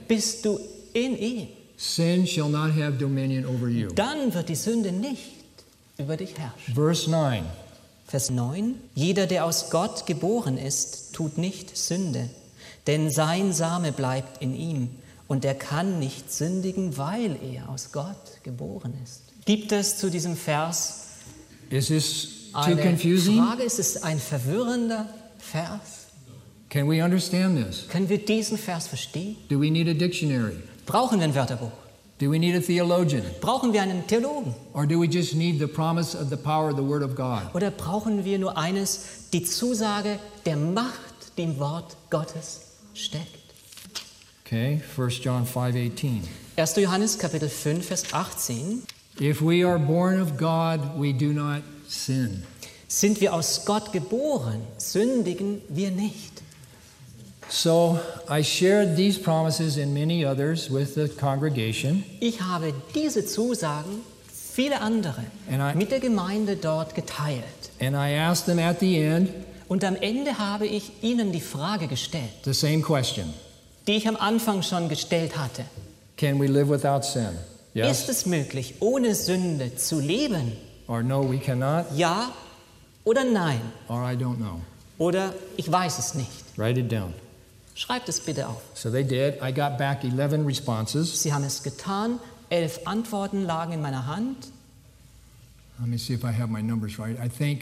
bist du in ihm. sin shall not have dominion over you. Dann wird die Sünde nicht über dich herrschen. Verse 9. Vers 9. Jeder, der aus Gott geboren ist, tut nicht Sünde, denn sein Same bleibt in ihm und er kann nicht sündigen, weil er aus Gott geboren ist. Gibt es zu diesem Vers Is this too eine confusing? Frage? Ist es ein verwirrender Vers? Can we understand this? Können wir diesen Vers verstehen? Do we need a dictionary? Brauchen wir ein Wörterbuch? Do we need a theologian? Brauchen wir einen Theologen? Or do we just need the promise of the power of the Word of God? Oder brauchen wir nur eines, die Zusage der Macht, die im Wort Gottes steckt? Okay, 1 John 5:18. 1. Johannes Kapitel 5, Vers 18. If we are born of God, we do not sin. Sind wir aus Gott geboren, sündigen wir nicht. So I shared these promises and many others with the congregation. Ich habe diese Zusagen, viele andere, mit der Gemeinde dort geteilt. And I asked them at the end Und am Ende habe ich ihnen die Frage gestellt, the same question. die ich am Anfang schon gestellt hatte. Can we live without sin? Yes Ist es möglich, ohne Sünde zu leben? or no, we cannot, Ja oder nein? or I don't know. Oder ich weiß es nicht. Write it down. Schreibt es bitte auf. So they did. I got back 11 responses. Sie haben es getan. 11 Antworten lagen in meiner Hand. Let me see if I have my numbers right. I think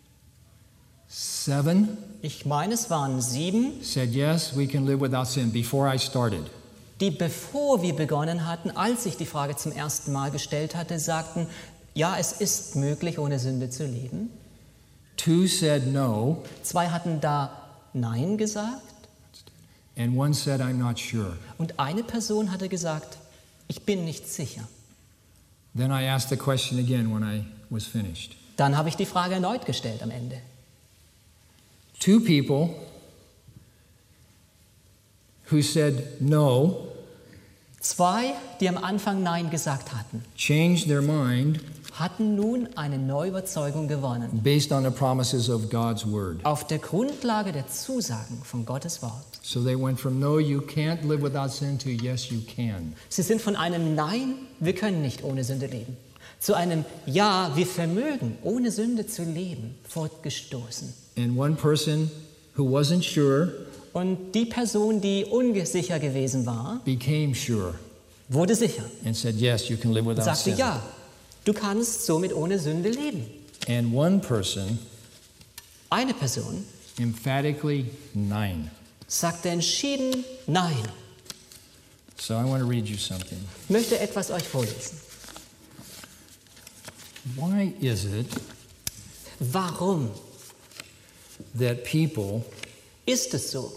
7 Ich meine, es waren 7, said yes, we can live without sin before I started. die, bevor wir begonnen hatten, als ich die Frage zum ersten Mal gestellt hatte, sagten, ja, es ist möglich, ohne Sünde zu leben. 2 said no, 2 hatten da Nein gesagt. and 1 said I'm not sure. Und eine Person hatte gesagt, ich bin nicht sicher. Then I asked the question again when I was finished. Dann habe ich die Frage erneut gestellt am Ende. 2 people who said no 2, die am Anfang Nein gesagt hatten, changed their mind hatten nun eine Neuüberzeugung gewonnen. based on the promises of God's word. Auf der Grundlage der Zusagen von Gottes Wort. So they went from no, you can't live without sin to yes, you can. Sie sind von einem Nein, wir können nicht ohne Sünde leben, zu einem Ja, wir vermögen, ohne Sünde zu leben, fortgestoßen. And one person who wasn't sure Und die Person, die ungesicher gewesen war, became sure wurde sicher and said, yes, you can live und without sagte, sin. ja, du kannst somit ohne Sünde leben. And one person Eine Person emphatically nein. sagte entschieden Nein. So I want to read you something. Ich möchte etwas euch vorlesen. Why is it Warum that people ist es so,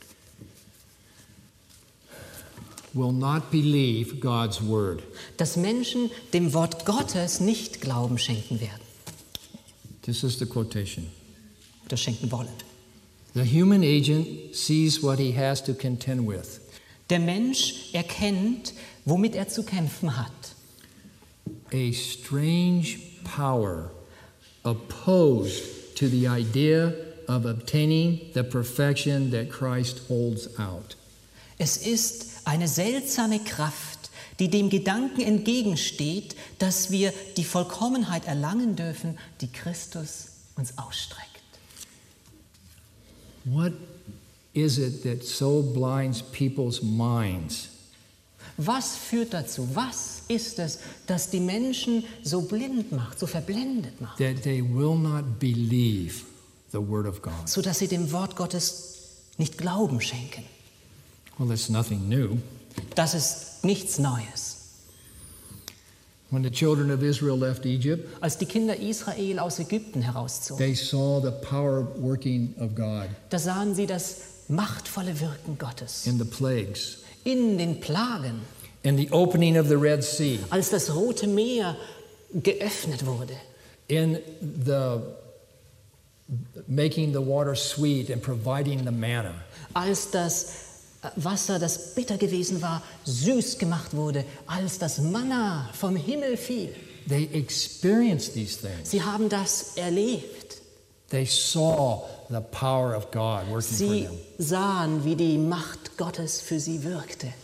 will not believe God's word? dass Menschen dem Wort Gottes nicht Glauben schenken werden This is the quotation. oder schenken wollen? The human agent sees what he has to contend with. Der Mensch erkennt, womit er zu kämpfen hat. A strange power opposed to the idea of obtaining the perfection that Christ holds out. Es ist eine seltsame Kraft, die dem Gedanken entgegensteht, dass wir die Vollkommenheit erlangen dürfen, die Christus uns ausstreckt. What is it that so blinds people's minds Was führt dazu? Was ist es, das die Menschen so blind macht, so verblendet macht, that they will not believe the word of God? sodass sie dem Wort Gottes nicht Glauben schenken? Well, it's nothing new. Das ist nichts Neues. When the children of Israel left Egypt, Als die Kinder Israel aus Ägypten herauszogen, they saw the power working of God da sahen sie das machtvolle Wirken Gottes in the plagues, in den Plagen, in the opening of the Red Sea, als das Rote Meer geöffnet wurde, in the making the water sweet and providing the manna. als das Wasser, das bitter gewesen war, süß gemacht wurde, als das Manna vom Himmel fiel. They experienced these things. Sie haben das erlebt. They saw the power of God working for Sie them. sahen, wie die Macht Gottes für sie wirkte.